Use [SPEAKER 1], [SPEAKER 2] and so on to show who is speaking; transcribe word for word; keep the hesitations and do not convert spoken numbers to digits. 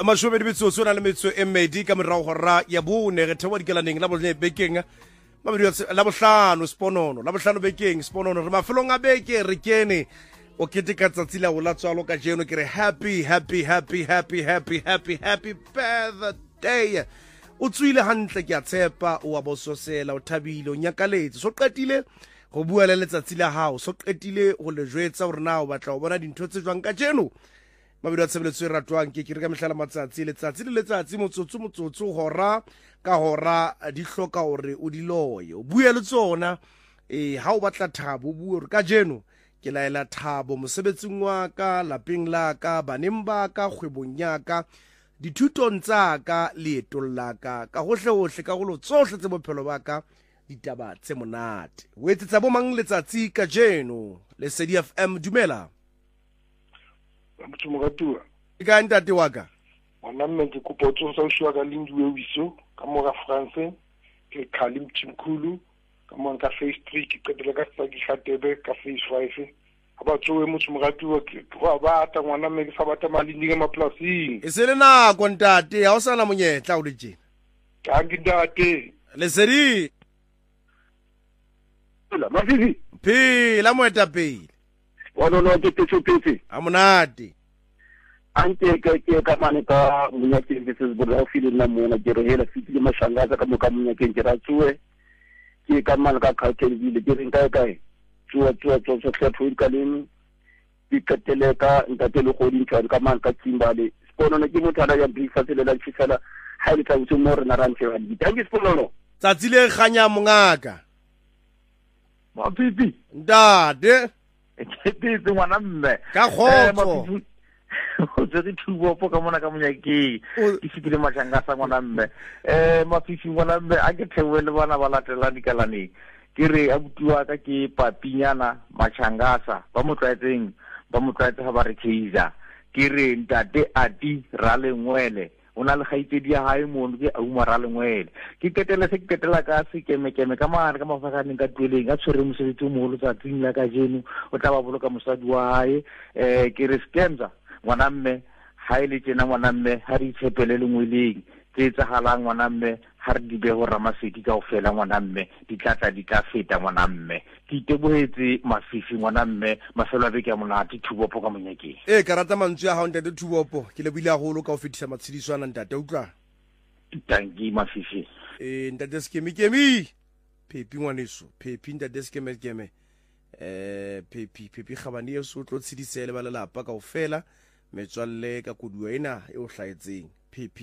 [SPEAKER 1] mashome di metsotso o na le metso e mmedi ka morao hora ya bone re thewa dikelaneng la bone bekeng mabedi la bohlano sponono la bohlano bekeng sponono re mafelong a beke re kene o kete ka tsatsi la o la tswalo ka jeno ke re happy happy happy happy happy happy happy birthday o tswile hantle ke a tshepa o a bososela o thabile o nyakaletse so qetile go bua le letsatsi la hao so qetile go le jwetsa gore na o batla o bona dintho tse jwang ka jeno mabedi a tshebeletso e ratwang ke ke re ka mehla matsatsi letsatsi le letsatsi motsotso motsotso hora ka hora di hloka hore o di loye o bue le tsona eh ha o batla thabo o bue re ka jeno ke laela thabo mosebetsing wa ka lapeng la ka baneng ba ka kgwebong ya ka dithutong tsa ka leetong la ka ka hohle hohle ka go lo tsohle tse bophelo ba ka ditaba tse monate o etsetsa bo mang letsatsi ka jeno le C D F M dumela
[SPEAKER 2] motho mo gatua
[SPEAKER 1] e ka ntate wa ka
[SPEAKER 2] wana mme ke kopa o tsosa o shwa ka lindwe wiso ka mo ga France ke Khalim Chimkhulu ka mo ka Phase three ke qetela ka sa ke Khatebe ka Phase five aba tsowe motho mo gatua ke go ba ta ngwana mme ke sa bata malindi ke maplasing
[SPEAKER 1] e se le nako ntate ha o sana monyetla o le tjena
[SPEAKER 2] ka ntate
[SPEAKER 1] le sedi
[SPEAKER 2] la mafifi
[SPEAKER 1] phela moeta pele
[SPEAKER 2] wona no ke tse tse
[SPEAKER 1] a monate
[SPEAKER 2] ante ke ke ka mane ka munyake ke se bo ra file na mona ke re hela fitile mashangaza ka mo ka munyake ke ra tsuwe ke ka mane ka ka ke le ke re nka kae tsuwa tsuwa tso tso tlhapho ka leng ke katele ka ntate le go dintšha ka mane ka tsimbale spono ne ke mothana ya brifa tsele la tshitsala ha ile tsa utse mo re na rantse ba di tangi spono
[SPEAKER 1] tsatsi le ganya mongaka
[SPEAKER 2] ma pipi
[SPEAKER 1] ntate
[SPEAKER 2] ke tse ngwana mme
[SPEAKER 1] ka khotso
[SPEAKER 2] o tse thubo po ka mona ka monyake ke fitile mashangasa ngwana mme eh mafifi ngwana mme a ke thewele bana ba latela dikalaneng ke re a butua ka ke papinyana mashangasa ba motlaetseng ba motlaetse ha ba re keiza ke re ntate ati ra lengwele ona le gaitedi ya hae mono ke auma ra lengwele ke ketela se ke ketela ka se keme keme ka maana ka mafakaneng ka tweleng a tshwere mosebetsi mo lo tsa tsingla ka jeno o tla ba boloka mosadi wa hae eh ke re skenza ngwana mme ha ile tsena ngwana mme ha re itshepele lengweleng ke tsa halang ngwana mme ha re di be ho ramasedi ka ofela ngwana mme di tlatla di ka feta ngwana mme ke itebohetse mafifi ngwana mme mafelo a beke ya monate thubopo ka monyakeng
[SPEAKER 1] e ka rata mantswe ya hao ntate thubopo ke le buile haholo ka o fetisa matshediswana ntate utlwa
[SPEAKER 2] tanki mafifi
[SPEAKER 1] e ntate skemi kemi pepi ngwaneso pepi ntate skemi kemi eh pepi pepi khabane e so tlo tshedisele ba lelapa ka ofela metswalle ka kodua ena e o hlaetseng pepi